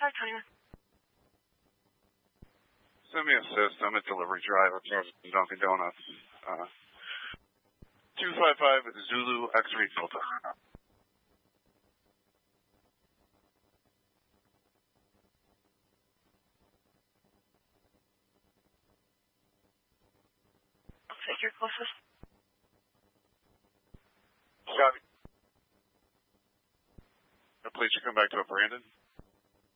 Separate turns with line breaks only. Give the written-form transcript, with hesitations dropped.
Hi, Trainer.
Send me assist. I'm a delivery driver from Dunkin' Donuts. 255 Zulu X-ray Delta.
I'll take your closest.
Copy. Please, you come back to a Brandon.